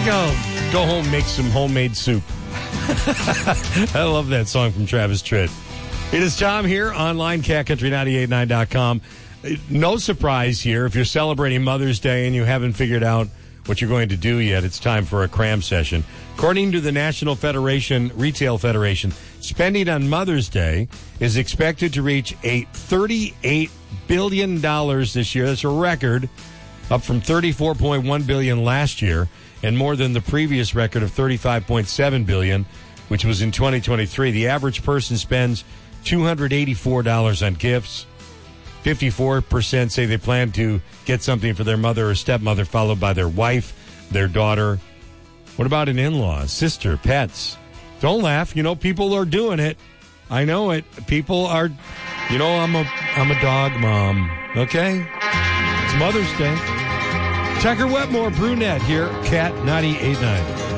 think I'll go home and make some homemade soup. I love that song from Travis Tritt. It is Tom here, online, catcountry989.com. No surprise here. If you're celebrating Mother's Day and you haven't figured out what you're going to do yet, it's time for a cram session. According to the National Retail Federation, spending on Mother's Day is expected to reach a $38 billion this year. That's a record, up from $34.1 billion last year, and more than the previous record of $35.7 billion, which was in 2023. The average person spends $284 on gifts. 54% say they plan to get something for their mother or stepmother, followed by their wife, their daughter. What about an in-law, sister, pets? Don't laugh. You know, people are doing it. I know it. People are, you know, I'm a dog mom. Okay? It's Mother's Day. Tucker Wetmore, brunette here, Cat 98.9.